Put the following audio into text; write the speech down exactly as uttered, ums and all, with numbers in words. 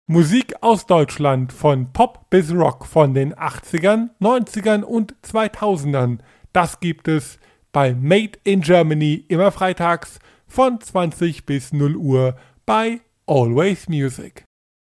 Musik aus Deutschland von Pop bis Rock von den achtzigern, neunzigern und zweitausendern. Das gibt es bei Made in Germany immer freitags von zwanzig bis null Uhr bei Always Music.